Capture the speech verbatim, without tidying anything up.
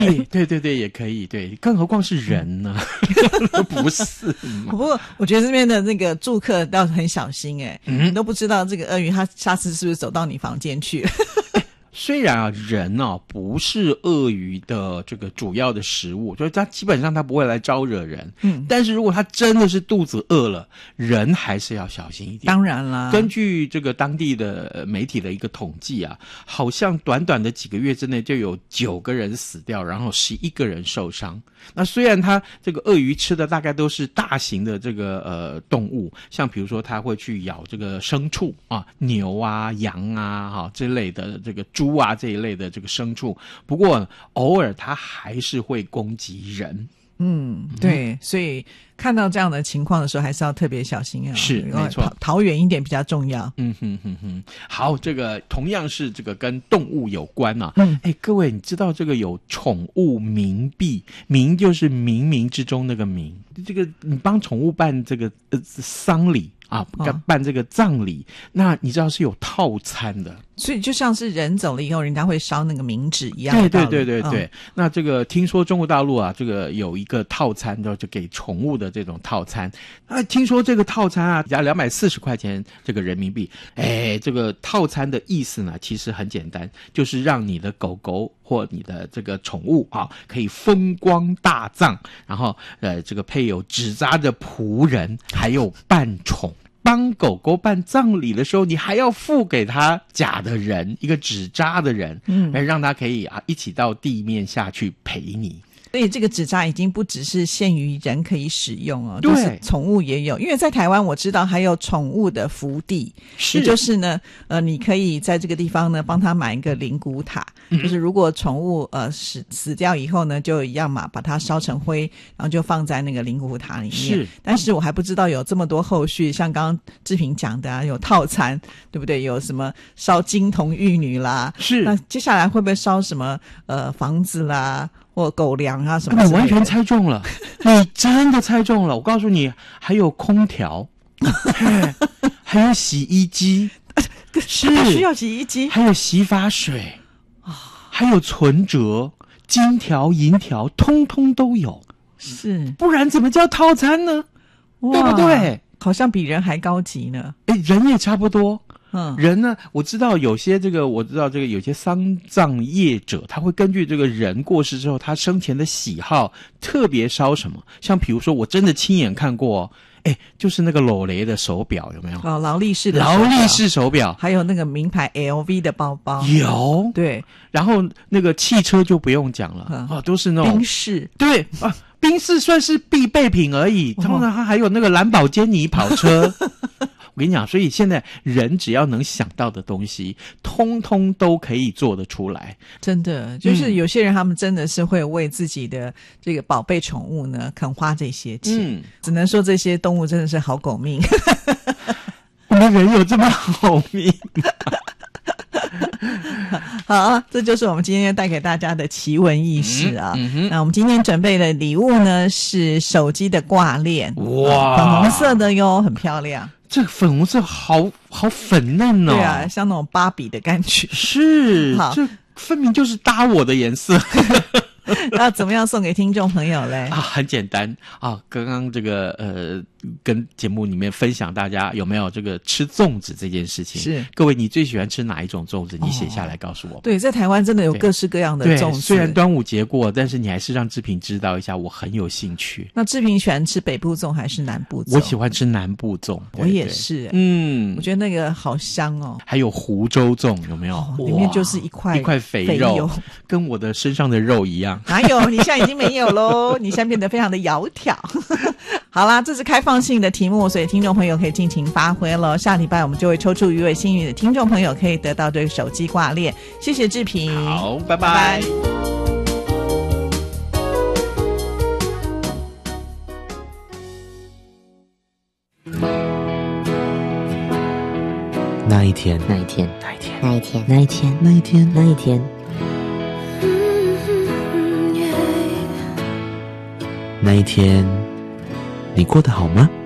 对对对对，也可以，对，更何况是人呢？不是嘛？ 不过我觉得这边的那个住客倒是很小心哎、嗯，你都不知道这个鳄鱼它下次是不是走到你房间去了。 虽然啊，人啊不是鳄鱼的这个主要的食物，就是它基本上它不会来招惹人。嗯，但是如果它真的是肚子饿了，人还是要小心一点。 当然啦， 根据这个当地的媒体的一个统计啊，好像短短的几个月之内就有九个人死掉，然后十一个人受伤。那虽然它这个鳄鱼吃的大概都是大型的这个呃动物，像比如说它会去咬这个牲畜啊，牛啊、羊啊哈、啊、之类的这个猪啊这一类的这个牲畜，不过偶尔它还是会攻击人。 嗯，对，所以看到这样的情况的时候，还是要特别小心啊。 是，没错， 逃逃远一点比较重要。 嗯哼哼哼，好，这个同样是这个跟动物有关啊。嗯，哎，各位，你知道这个有宠物冥币，冥就是冥冥之中那个冥，这个你帮宠物办这个呃丧礼啊，办这个葬礼，哦，那你知道是有套餐的。 所以就像是人走了以后，人家会烧那个冥纸一样的。 对对对对对。嗯，那这个听说中国大陆啊，这个有一个套餐，就给宠物的这种套餐。啊，听说这个套餐啊，加两百四十块钱这个人民币。哎，这个套餐的意思呢，其实很简单，就是让你的狗狗或你的这个宠物啊，可以风光大葬，然后呃，这个配有纸扎的仆人，还有伴宠。帮狗狗办葬礼的时候，你还要付给他假的人，一个纸扎的人，嗯，让他可以啊一起到地面下去陪你。 所以这个纸扎已经不只是限于人可以使用哦，就是宠物也有。因为在台湾我知道还有宠物的福地，是也就是呢，呃，你可以在这个地方呢帮他买一个灵骨塔，嗯，就是如果宠物呃死死掉以后呢，就一样嘛，把它烧成灰，然后就放在那个灵骨塔里面。是，但是我还不知道有这么多后续，像刚刚志平讲的啊，有套餐，对不对？有什么烧金童玉女啦，是，那接下来会不会烧什么呃房子啦？或狗粮啊什么之类的？ 你完全猜中了，你真的猜中了。我告诉你，还有空调，还有洗衣机， 是需要洗衣机， 还有洗发水，还有存折、金条、银条，通通都有。 是， 不然怎么叫套餐呢？对不对？ 好像比人还高级呢。 哎，人也差不多。嗯，人呢，我知道有些这个，我知道这个有些丧葬业者，他会根据这个人过世之后，他生前的喜好，特别烧什么。像比如说，我真的亲眼看过，哎，就是那个劳雷的手表，有没有？ 哦，劳力士的劳力士手表， 还有那个名牌 L V 的包包， 有。 对， 然后那个汽车就不用讲了，嗯，哦，都是那种宾士， 对啊，宾士算是必备品而已。通常它还有那个兰博基尼跑车。我跟你讲，所以现在人只要能想到的东西，通通都可以做得出来。 真的，就是有些人他们真的是会为自己的这个宝贝宠物呢，肯花这些钱。嗯，只能说这些动物真的是好狗命。 我们人有这么好命吗？ 好，这就是我们今天带给大家的奇闻异事啊。嗯嗯，那我们今天准备的礼物呢是手机的挂链，哇，粉红色的哟，很漂亮。 这个粉红色好好粉嫩哦。 对啊，像那种芭比的感觉。 是，这分明就是搭我的颜色。 那怎么样送给听众朋友嘞？ 啊，很简单啊，刚刚这个呃，跟节目里面分享大家有没有这个吃粽子这件事情。是，各位你最喜欢吃哪一种粽子？你写下来告诉我。 哦，对，在台湾真的有各式各样的粽子。 虽然端午节过，但是你还是让志平知道一下，我很有兴趣。 那志平喜欢吃北部粽还是南部粽？ 我喜欢吃南部粽。 我也是。嗯，我觉得那个好香哦。 还有湖州粽有没有？ 哦，里面就是一块一块肥肉，肥跟我的身上的肉一样。 哪有？你现在已经没有咯，你现在变得非常的窈窕。好啦，这是开放性的题目，所以听众朋友可以尽情发挥咯。下礼拜我们就会抽出一位幸运的听众朋友，可以得到这个手机挂链。谢谢志平。 好，拜拜。拜拜。 那一天， 那一天， 那一天， 那一天， 那一天，那一天， 那一天， 那一天，你过得好吗？